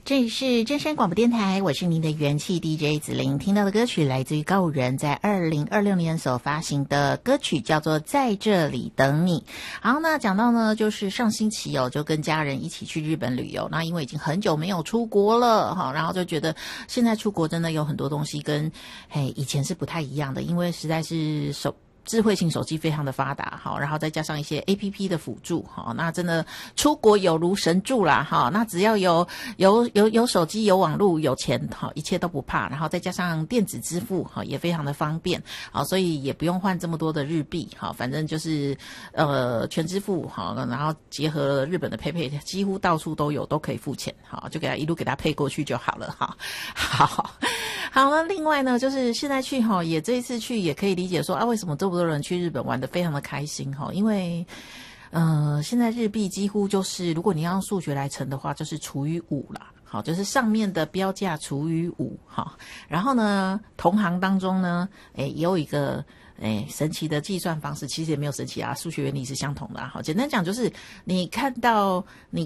这里是真山广播电台，我是您的元气 DJ 子玲。听到的歌曲来自于告五人在2026年所发行的歌曲，叫做《在这里等你》。好，那讲到呢，就是上星期就跟家人一起去日本旅游。那因为已经很久没有出国了，然后就觉得现在出国真的有很多东西跟以前是不太一样的，因为实在是智慧型手机非常的发达，好，然后再加上一些 APP 的辅助，好，那真的出国有如神助啦，哈，那只要有手机、有网络、有钱，好，一切都不怕，然后再加上电子支付，好，也非常的方便，好，所以也不用换这么多的日币，好，反正就是全支付，好，然后结合日本的PayPay，几乎到处都有，都可以付钱，好，就一路给他配过去就好了，哈，好，那另外呢，就是现在去也这一次去也可以理解说为什么这么多人去日本玩得非常的开心因为现在日币几乎就是如果你要用数学来乘的话，就是除以5啦。好，就是上面的标价除以5，好，然后呢，同行当中呢，也有一个神奇的计算方式，其实也没有神奇啊，数学原理是相同的。好，简单讲就是你看到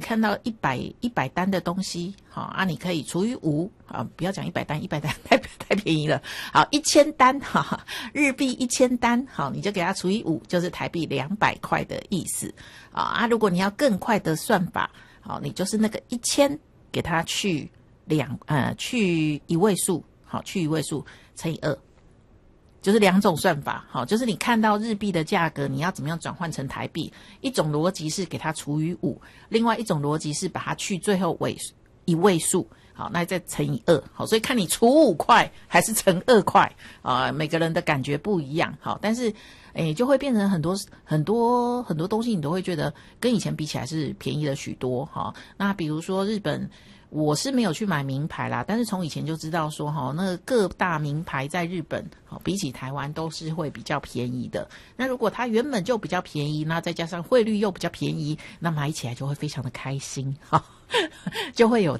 100单的东西，好啊，你可以除以5，啊，不要讲100单，100单太便宜了。好，1000单，哈，日币1000单，好，你就给它除以5，就是台币200块的意思。啊，如果你要更快的算法，好，你就是那个1000给它去一位数，好，去一位数乘以2。就是2种算法，好，就是你看到日币的价格，你要怎么样转换成台币？一种逻辑是给它除以5，另外一种逻辑是把它去最后一位数，好，那再乘以2，好，所以看你除5块还是乘2块啊，每个人的感觉不一样，好，但是就会变成很多东西，你都会觉得跟以前比起来是便宜了许多，好，那比如说日本。我是没有去买名牌啦，但是从以前就知道说那个各大名牌在日本比起台湾都是会比较便宜的。那如果它原本就比较便宜，那再加上汇率又比较便宜，那买起来就会非常的开心，就会有